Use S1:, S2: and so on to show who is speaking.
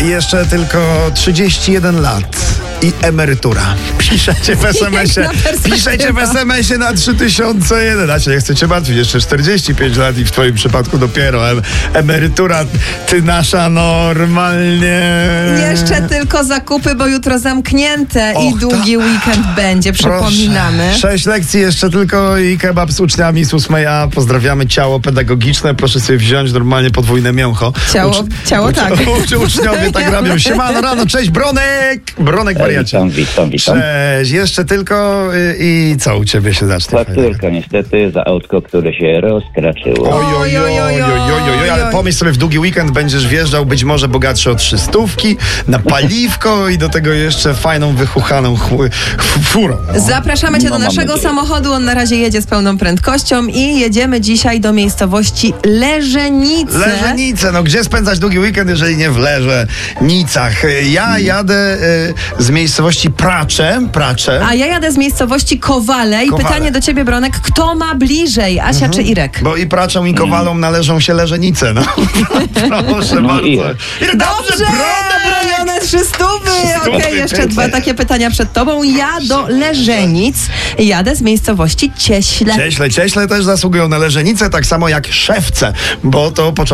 S1: Jeszcze tylko 31 lat i emerytura. Piszecie w SMS-ie. Piszecie w SMS-ie na 3001. Ja się nie chcę cię martwić. Jeszcze 45 lat i w twoim przypadku dopiero emerytura. Ty nasza normalnie.
S2: Jeszcze tylko zakupy, bo jutro zamknięte i długi weekend będzie. Przypominamy.
S1: Proszę. 6 lekcji jeszcze tylko i kebab z uczniami z 8A. Pozdrawiamy ciało pedagogiczne. Proszę sobie wziąć normalnie podwójne mięcho.
S2: Ciało tak.
S1: Uczniowie tak robią. Siemano rano, cześć Bronek! Bronek wariacie.
S3: Witam.
S1: Cześć, jeszcze tylko i co u ciebie się zacznie?
S3: Fakturka niestety za autko, które się rozkraczyło.
S1: Oj, ale pomyśl sobie, w długi weekend będziesz wjeżdżał być może bogatszy o 300 na paliwko i do tego jeszcze fajną, wychuchaną furą. No.
S2: Zapraszamy cię do naszego samochodu. On na razie jedzie z pełną prędkością i jedziemy dzisiaj do miejscowości Leżenice.
S1: Leżenice, no gdzie spędzać długi weekend, jeżeli nie w Leżenicach? Ja jadę z miejscowości Pracze.
S2: A ja jadę z miejscowości Kowale. I pytanie do ciebie, Bronek, kto ma bliżej, Asia czy Irek?
S1: Bo i Praczą, i Kowalom należą się Leżenice, no. Proszę bardzo.
S2: Dobrze, bronione 300. Okej, jeszcze dwa takie pytania przed tobą. Ja do Leżenic jadę z miejscowości Cieśle.
S1: Cieśle też zasługują na Leżenice, tak samo jak Szewce, bo to